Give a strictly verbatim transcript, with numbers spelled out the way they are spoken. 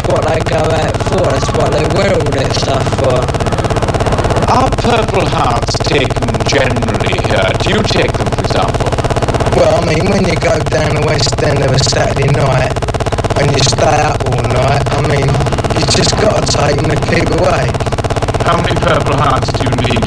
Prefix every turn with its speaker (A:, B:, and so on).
A: what they go out for, that's what they wear all that stuff for.
B: Are Purple Hearts taken generally here? Do you take them, for example?
A: Well, I mean, when you go down the West End of a Saturday night and you stay up all night, I mean, you just got to take them to keep away.
B: How many Purple Hearts do you need